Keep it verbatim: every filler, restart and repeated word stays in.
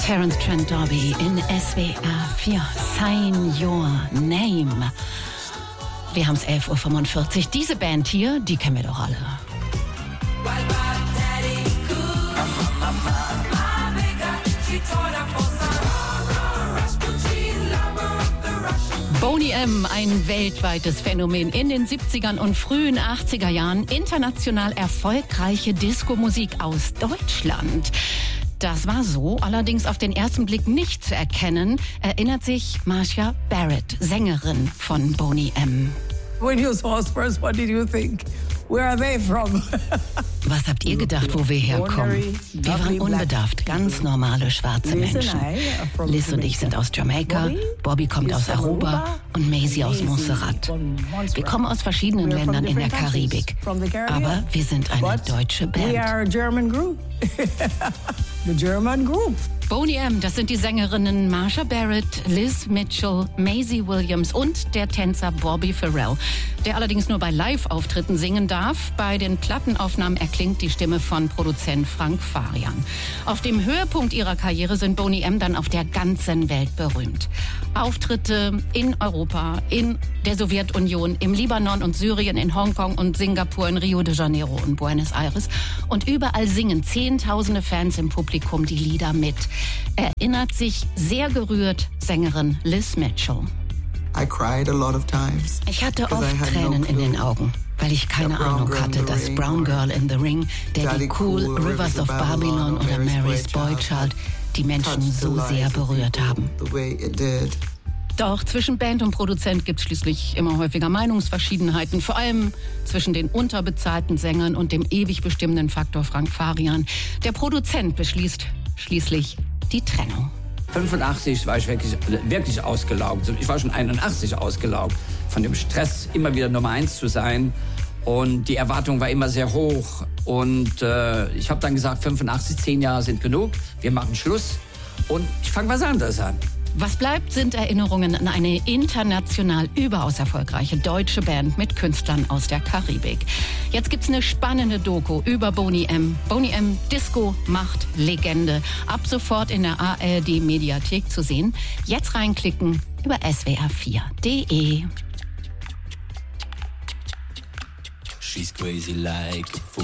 Terence Trent D'Arby in S W R vier. Sign Your Name. Wir haben es elf Uhr fünfundvierzig. Diese Band hier, die kennen wir doch alle. Boney M., ein weltweites Phänomen in den siebzigern und frühen achtziger Jahren. International erfolgreiche Disco-Musik aus Deutschland. Das war so, allerdings auf den ersten Blick nicht zu erkennen, erinnert sich Marcia Barrett, Sängerin von Boney M. When you saw us first, what did you think? Where are they from? Was habt ihr gedacht, wo wir herkommen? Wir waren unbedarft, ganz normale schwarze Menschen. Liz und ich sind aus Jamaika, Bobby kommt aus Aruba und Maisie aus Montserrat. Wir kommen aus verschiedenen Ländern in der Karibik, aber wir sind eine deutsche Band. We are a German group. The German group. Boney M., das sind die Sängerinnen Marcia Barrett, Liz Mitchell, Maisie Williams und der Tänzer Bobby Farrell, der allerdings nur bei Live-Auftritten singen darf. Bei den Plattenaufnahmen erklingt die Stimme von Produzent Frank Farian. Auf dem Höhepunkt ihrer Karriere sind Boney M. dann auf der ganzen Welt berühmt. Auftritte in Europa, in der Sowjetunion, im Libanon und Syrien, in Hongkong und Singapur, in Rio de Janeiro und Buenos Aires. Und überall singen Zehntausende Fans im Publikum die Lieder mit. Erinnert sich sehr gerührt Sängerin Liz Mitchell. I cried a lot of times. Ich hatte oft Tränen in den Augen, weil ich keine Ahnung hatte, dass Brown Girl in the Ring, Daddy Cool, Rivers of Babylon oder Mary's Boy Child die Menschen so sehr berührt haben. Doch zwischen Band und Produzent gibt es schließlich immer häufiger Meinungsverschiedenheiten, vor allem zwischen den unterbezahlten Sängern und dem ewig bestimmenden Faktor Frank Farian. Der Produzent beschließt schließlich die Trennung. fünfundachtzig war ich wirklich, wirklich ausgelaugt. Ich war schon einundachtzig ausgelaugt. Von dem Stress, immer wieder Nummer eins zu sein. Und die Erwartung war immer sehr hoch. Und äh, ich habe dann gesagt, fünfundachtzig, zehn Jahre sind genug. Wir machen Schluss und ich fange was anderes an. Was bleibt, sind Erinnerungen an eine international überaus erfolgreiche deutsche Band mit Künstlern aus der Karibik. Jetzt gibt's eine spannende Doku über Boney M. Boney M. Disco macht Legende. Ab sofort in der A R D-Mediathek zu sehen. Jetzt reinklicken über S W R vier punkt de. She's crazy like a fool.